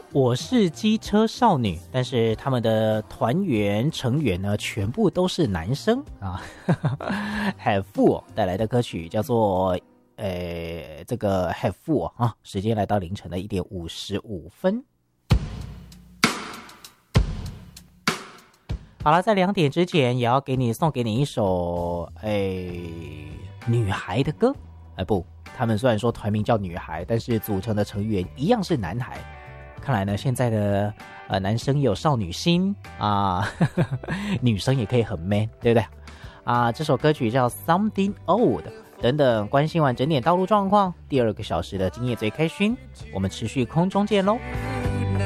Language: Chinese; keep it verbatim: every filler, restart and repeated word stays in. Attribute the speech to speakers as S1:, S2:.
S1: 我是机车少女，但是他们的团员成员呢，全部都是男生啊。Have Fool 带来的歌曲叫做呃这个 Have Fool 啊，时间来到凌晨的一点五十五分。好了，在两点之前也要给你送给你一首诶女孩的歌。哎不，他们虽然说团名叫女孩，但是组成的成员一样是男孩。看来呢，现在的呃男生也有少女心啊，女生也可以很 man， 对不对？啊，这首歌曲叫 Something Old。等等，关心完整点道路状况，第二个小时的今夜最开心，我们持续空中见喽。